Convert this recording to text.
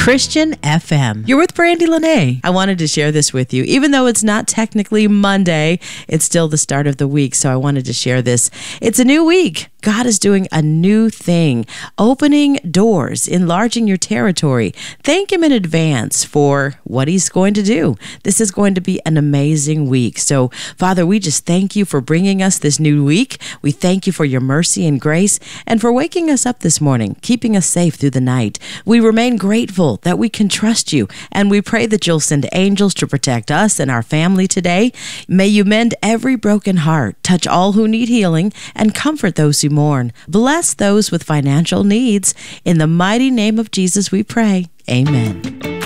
Christian FM. You're with Brandy Lene. I wanted to share this with you. Even though it's not technically Monday, it's still the start of the week, so I wanted to share this. It's a new week. God is doing a new thing, opening doors, enlarging your territory. Thank Him in advance for what He's going to do. This is going to be an amazing week. So, Father, we just thank You for bringing us this new week. We thank You for Your mercy and grace and for waking us up this morning, keeping us safe through the night. We remain grateful that we can trust You, and we pray that You'll send angels to protect us and our family today. May You mend every broken heart, touch all who need healing, and comfort those who mourn. Bless those with financial needs. In the mighty name of Jesus we pray. Amen.